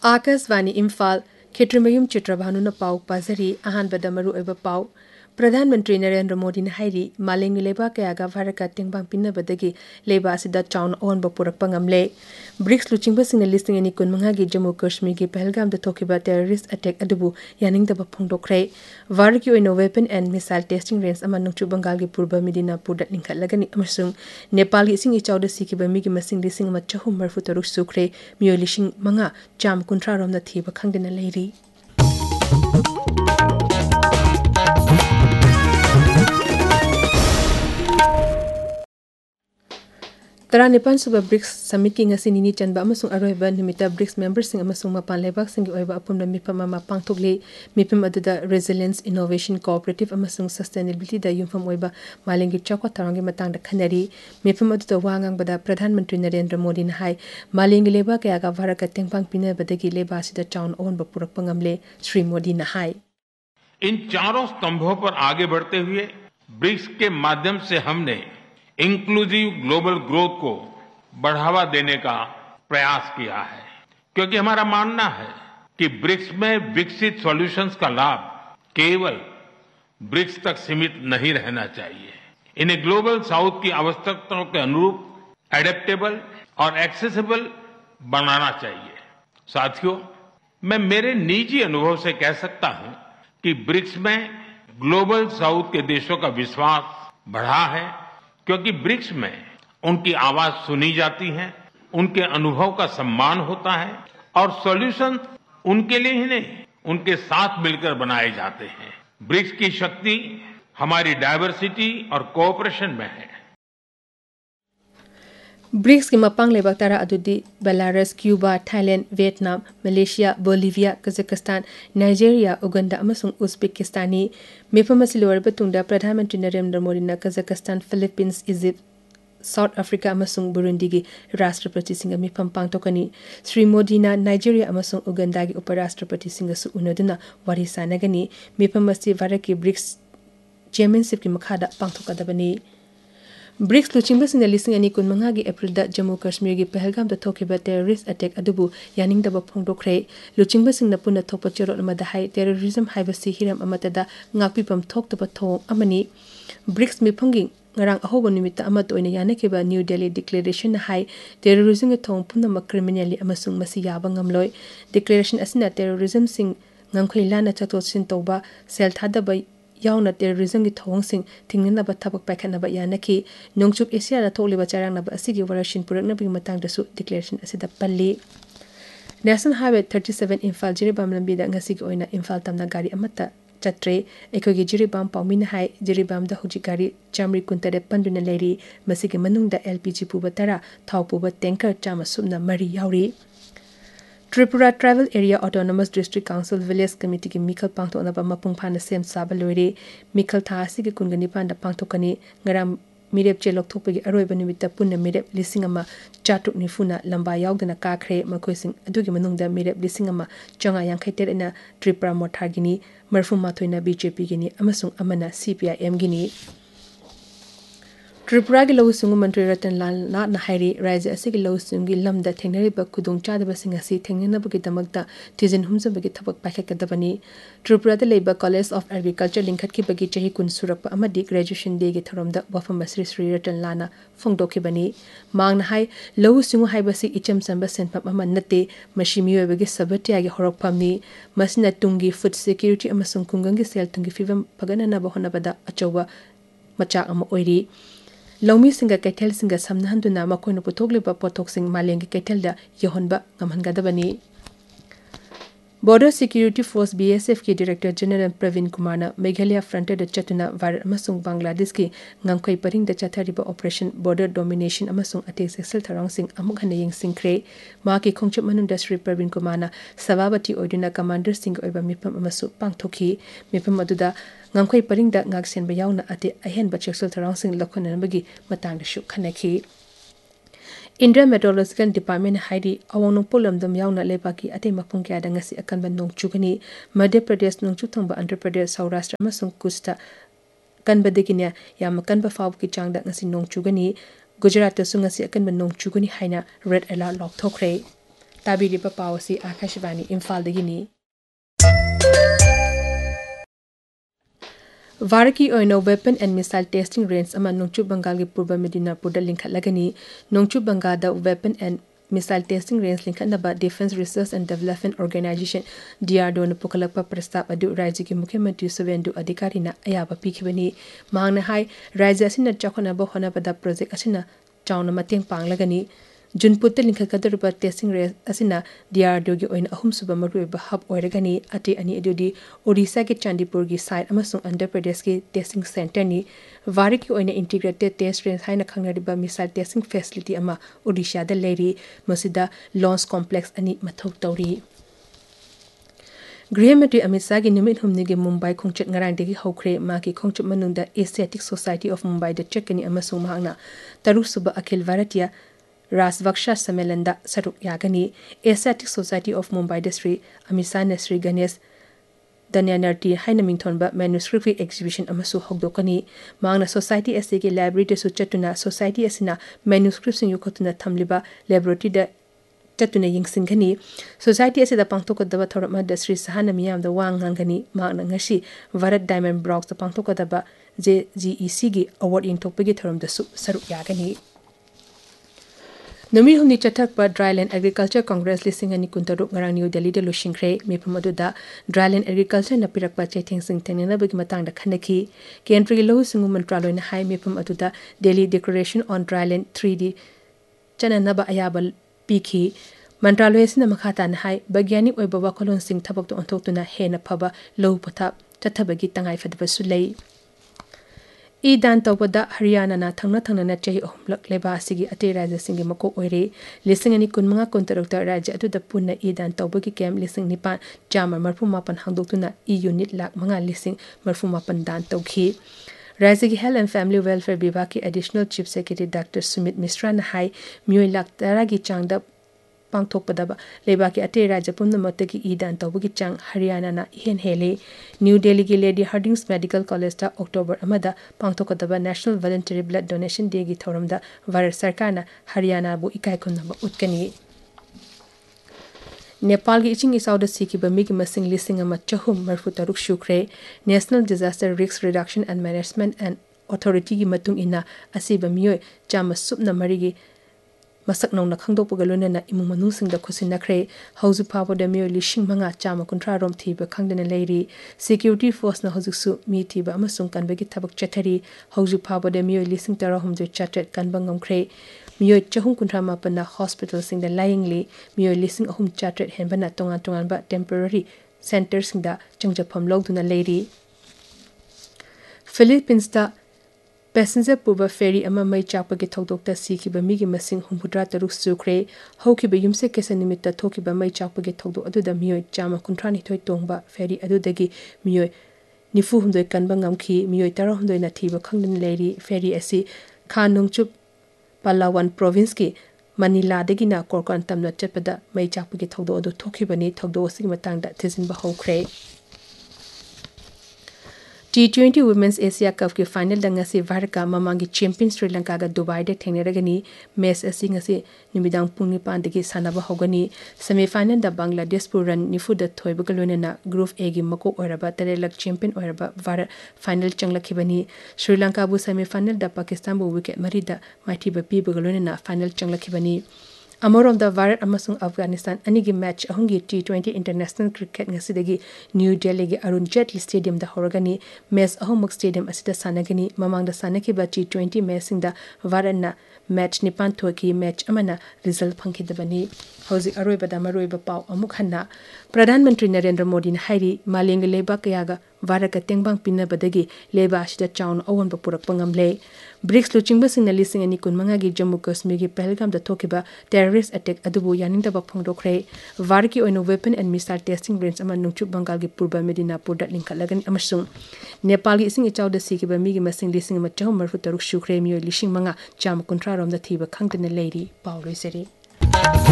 आकाशवाणी इम्फाल खेत्रमयुम चित्रभानुन पाउ पाजरी अहानबद मरु ओइबा पाउ प्रधानमंत्री नरेंद्र मोदी ने हाइरी मालेंगी लेबा कयागा भारत का तेंगबांग पिन्नबदगी लेबा सिदा chown ओनबा पुरकपा ngamle BRICS लुचिंगबा सिंगना listing any कुनमंगा गी जम्मू कश्मीर की Pahalgam the थोकिबा terrorist attack अदुबु यानिंगदबा फोंदोखरे Bharat की ओइनो weapon and missile testing range अमा नुचु बंगाल की पूर्व मिदिनापुर द लिंखलगनी अमसुंग नेपाल की सिंग इचाउद सिकिबा मिगी मसिंग लिसिंग अमा चहुम मरफु तरुक सुखरे मियो लिसिंग मंगा चाम कुंथ्रा रोम द थीबा खंगदना लेरी तरा नेपाल सुबह ब्रिक्स समिट की ngasi nini chanba amasung aroiba nimita BRICS members सिंग अमसुंग मपान लेबाक सिंग ओइबा अपुमना मिफम मा पांगथोकले मिफम अदुदा रेजिलियंस इनोवेशन कोऑपरेटिव अमसुंग सस्टेनेबिलिटी दा युमफम ओइबा मालेंगी चौका तरंगी मतंग द खनरी मिफम अदुदा वांगांग बदा प्रधानमंत्री नरेंद्र मोदी ने हाई मालेंगी लेबा कयागा भारत का तेंगपांग पिने बदगी लेबा सिदा चाउन ओन ब पुरक पंगमले श्री मोदी ने हाई इन चारों स्तंभों पर आगे बढ़ते हुए ब्रिक्स के माध्यम से हमने इंक्लूसिव ग्लोबल ग्रोथ को बढ़ावा देने का प्रयास किया है क्योंकि हमारा मानना है कि ब्रिक्स में विकसित सॉल्यूशंस का लाभ केवल ब्रिक्स तक सीमित नहीं रहना चाहिए इन्हें ग्लोबल साउथ की आवश्यकताओं के अनुरूप एडेप्टेबल और एक्सेसिबल बनाना चाहिए साथियों मैं मेरे निजी अनुभव से कह सकता हूं कि ब्रिक्स में ग्लोबल साउथ के देशों का विश्वास बढ़ा है क्योंकि ब्रिक्स में उनकी आवाज सुनी जाती है उनके अनुभव का सम्मान होता है और सॉल्यूशन उनके लिए ही नहीं उनके साथ मिलकर बनाए जाते हैं ब्रिक्स की शक्ति हमारी डायवर्सिटी और कोऑपरेशन में है ब्रिक्स की मपांग लेबाक तारा अदुदी Belarus Cuba Thailand Vietnam Malaysia Bolivia Kazakhstan Nigeria Uganda अमसुंग Uzbekistani मिफम Silor बतुंगदा प्रधानमंत्री नरेंद्र मोदी ना Kazakhstan Philippines Egypt south Africa अमसुंग Burundi की राष्ट्रपति सिंह मिफम पांगतोकनी श्री मोदी ना नाइजीरिया अमसुंग उगांडा की उपराष्ट्रपति सिंह सु उनदुना वारी सानगनी मिफम मसी भारत की ब्रिक्स चेयरमैनशिप की मखादा पांगतोकदबनी ब्रिक्स लुचिंबसिंग लिसिंग अनि कुनमंगा की अप्रैल द जम्मू कश्मीर की पहलगाम द थोकिबा टेररिस्ट अटैक अदुबु यानिंगदबा फोंदोखरे लुचिंबसिंग पुना थोप चेरोल अमदा high terrorism हाइबसी Hiram अमतदा ngapiपम थोक्तबा थोंग अमनी BRICS मिफंगी ngarang ahobo nimita amat oina yanakeba New Delhi declaration hai terrorism ge thong punama criminally amasung masi yaba ngamloi declaration asina terrorism sing ngangkhoi lana chatot sin toba sel thadaba yauna terrorism gi thong sing tingnana ba thabak paikhanna ba yanaki nongchuk asia da tholiba charang na ba asigi warashin purakna bi matang da su declaration asida palli National Highway 37 Imphal Jiribam lambi da ngasi gi oina Imphal tamna gari amata chatre ekogi jiribam paumina hai jiribam da huji gari chamri kuntare panduna leri masigi manung da LPG pubatara thau puba tanker chama sumna mari yauri Tripura Travel Area Autonomous District Council Village Committee ki Mikal Pangto na ba mapung phana sem sabalori Mikal thasi ki kungani panda pangtokani ngaram mirep chelok thopagi aroiba nimita punna mirep lising ama chatuk nifuna lamba yaugdana kakhre makoising adugi manungda mirep lising ama changa yankhaiter ina Tripura Mothagini marfu mathoina BJP gini amasung amana CPIM gini Tripura की लौसुंग मंत्री रतन लाल नाथ नहारी राज्य असिगी लौसुंग की lambda थेंगनरिबा खुदोंग चादबसिंग असि थेंगनबगी दमकता थिजिन हुमजबगी थबक पाखकदबनी Tripura the लेबा college of agriculture लिंखत की बगी चही कुन सुरप अमदी ग्रेजुएशन डे के थरमदा वफम श्री रतन लाना फोंगदोखिबनी मांगना हाई लौसुंग हाइबसी इचम संबा सेनपम अमा नते मशी मियोबगी सबटियागी हरकफमनी मसिना Tungi food security अमसुंग कुंगंगी cell Tungi फिवम फगनना बहनबदा अचौबा मचा अमा ओइरी लौमी सिंगा कैथेल सिंगा समनहंदुना मखोइना पुथोकलिबा पोथोकसिंग मालेंगी कैथेलदा यहोनबा ngамहनगदबनी Border Security Force BSF की डायरेक्टर जनरल प्रवीण कुमार ना मेघालय फ्रंटियर द चतुना भारत अमसुंग बांग्लादेश की ngangkhoi paring the चथारिबा operation border domination अमसुंग attack सेक्सल थरंग सिंग अमुक हने यिंग सिंखरे मा की खोंगचप मनुंग द श्री प्रवीण कुमार ना सभापति ओइदुना कमांडर सिंग ओइबा मिफम अमसु पांगथोखी मिफम अदुदा ngangkhoi paring da ngaksen ba yauna ate ahen ba cheksel tharang sing lakhonan matang da shu khanaki India Meteorological Department haidi awang polam dam yauna lebaki ate mapung kya da ngasi akan ban nong chugani Madhya Pradesh nong chuthangba Andhra Pradesh Saurashtra amasung Kusta kan badikinya yam kan ba faw ki chang da ngasi nong chugani Gujarat ta sungasi akan ban nong chugani haina red alert lok thokre ताबीरिबा पावसी Akashvani इम्फालदगिनी Bharat की weapon and missile testing range नोंगचू Bengal की पूर्व Medinipur लिंखलगनी नोंगचू Bengal weapon and missile testing range लिंखनब defence research and development organisation DRDO न पुखलप प्रस्ताव अदु राज्य की मुख्यमंत्री सुवेंदु अधिकारी न अयाब पीखिबनी मांगना हाई राज्य असिन चौखनब होनबद प्रोजेक्ट असिन चाउन मतेंग पांगलगनी जुनपुत लिंखकदरुब टेस्टिंग रेंज असिन DRDO की ओइन अहुमसुब मरुब हब ओइरगनी अति अनि अदुदी ओडिशा के चांदीपुर की साइट अमसुंग आंध्र प्रदेश की टेस्टिंग सेंटर नि भारत की ओइन integrated test range हाइना खंगरिबा missile testing facility अमा Odisha the Larry मसिदा launch complex अनि मथौ तौरी गृहमंत्री अमित शाह की निमित हुमनी के Mumbai खोंचत ngaraंगदगी हौख्रे माकी खोंचत मनुंगदा Asiatic society of Mumbai the चेकनी अमसुंग मांगना तरुसुब अखिल भारतीय राजवक्षा सम्मेलन दा सरुक यागनी Asiatic society of Mumbai the Shri Amit Shah ने श्री गणेश दन्यानर्टी हाइना मिंथोनबा मैन्युस्क्रिप्ट एग्जीबिशन अमसु हौदोकनी मांगना सोसाइटी एसे के लाइब्रेरी सु चतुना society एसिना manuscript Singh युखतुना थमलिबा laboratory the चतुना यिंगसिंगनी society essay the पांगथोकदबा थोरमा the Shri Sahana मियाम the वांगांगनी मांगना ngasi Bharat diamond ब्रॉक्स the पांगथोकदबा JGEC की अवार्ड इंथोकपगी थोरम द सरुक यागनी नमी हुमनी चथक पर ड्राईलैंड एग्रीकल्चर कांग्रेस लिसिंग अनि कुंतरुक ngarang new Delhi the लुशिंख्रे मेफम अदुदा dryland agriculture न पिरकपा चेथिंग सिंग थेंगनबगी मतंग द खनखी केंद्र की लहु सिंगु मंत्रालय न high मेफम अदुदा Delhi declaration on dryland 3D चननबा अयाबल पीखी मंत्रालय सिन मखाता न हाई वैज्ञानिक ओइबा वखलोन सिंग थबक तो अंथोक्तुना हेन फबा लहु पथा चथबगी तंगाई फदबसु लई ई दान तौबदा हरियाणा ना थंगना थंगना चही अहुमलक लेबा सिगी अते राज्य सिंगी मको ओइरे लिसिंग अनि कुनमंगा कुंतरुक राज्य अदुदा पुन्ना ई दान तौबगी कैम लिसिंग निपान चामर मरफु मापन हांदोक्तुना ई यूनिट लाख मंगा लिसिंग मरफु मापन दान तौखी राज्य की हेल्थ एंड फैमिली वेलफेयर विभाग की additional chief secretary doctor Sumit Mishra ने हाई मियोय लाख तरा की चांगदा पांगथोकपदबा लेबा के अते राज्य पुनमत की ई दान तौबगी चांग हरियाणा ना इहेन हेले न्यू दिल्ली की लेडी हार्डिंग्स मेडिकल कॉलेज ता October अमदा पांगथोकदबा national voluntary blood donation day की थौरमदा भारत सरकार ना हरियाणा बु इकाई खुनबा उतकनी नेपाल की इचिंग इसाउद सिकिबा मिगी मसिंग लिसिंग अमा चहुम मरफु तरुक शुख्रे national disaster risk reduction and management and authority की मतुंग इना असिबा मियोय चाम सुपना मरिगी मसक नौना खंगदोपगा लोनना इमुंग मनुसिंग द खुसिनखरे हौजु फाबोदा मियोय लिशिंग मंगा चाम कुंट्रा रोम थीबा खंगदना लेरी सिक्योरिटी फोर्स न हौजुसु मी थीबा अमसुंग कनबगी थबक चथरी हौजु फाबोदा मियोय लिसिंग तरा हमजु चाटेट कनबंगम ख्रे मियोय चहुं कुंट्रा मापना hospital Singh the लाइंगली मियोय लिसिंग अहुम चाटेट हेनबना तोंगा तोंगानबा temporary centre Singh the चंगजफम लौदुना Larry Philippines the passenger पुबा फेरी अमा मई चापगे थौदोक्ता सिखिबा मिगी मसिंग हुमुद्रा तरुक सुख्रे हौखिबा युमसे केसे निमित्त थोखिबा मई चापगे थौदो अदुदा मियोय चामा कुंट्रा निथोय तोंगबा फेरी अदुदगी मियोय निफु हुमदोय कनबा ngamखी मियोय तरा हुमदोय ना थीबा खंगदन लेरी फेरी असि खा नोंगचुप पलावन प्रोविंस की मनीलादगी ना कोरकन तमना चटपदा मई चापगे थौदो अदु थोखिबनी थौदो असि मतंगदा थिजिनबा हौख्रे T20 Women's Asia Cup के फाइनल दंगसी भारत का ममांगी चैंपियन श्रीलंका का दुबई दे थेंगनरगनी मैच असि ngasi निमिदांग पुंग 9 दगी सानबा होगनी semifinal the Bangladesh Pu run निफु the थोइबग लोनेना group A गी मको ओरबा तरेलक चैंपियन ओरबा भारत फाइनल चंगलखिबनी श्रीलंका बु सेमीफाइनल द पाकिस्तान बु विकेट मरी the माइथि बपि बगलोनेना final चंगलखिबनी अमरोम the Bharat अमसुंग Afghanistan अनिगी match अहुंगी T20 international cricket ngasiदगी new Delhi के Arun Jaitley stadium the होरगनी match अहुमक stadium असिदा सानगनी ममांग the सानकिबा T20 match Singh the भारतना match निपान थोकी match अमना result फंखिदबनी हौजी अरोइबदा मरोइबा पाव अमुक हन्ना प्रधानमंत्री नरेंद्र मोदी ने हाइरी मालेंग लेबा कयागा भारत का तेंगबांग पिनबदगी लेबा असिदा चाउन अवनब पुरकपा ngamle ब्रिक्स लुचिंग सिंग लिसिंग अनि कुनमंगा की जम्मू कश्मीर की Pahalgam the थोकिबा terrorist attack अदुबु यानिंगदबा फंगदोखरे Bharat की ओइन weapon and missile testing range अमा नुंगचु बंगाल की पूर्व मेदिनापुर द लिंखलगन अमसुंग नेपाल की इसिंग इचाउद सिकिबा मिगी मसिंग लिसिंग अमा चहम मरफु तरुक शुख्रे मियोय लिसिंग मंगा चाम कुंट्रा रोम द थीबा खंगदन लेरी पावलोइसरी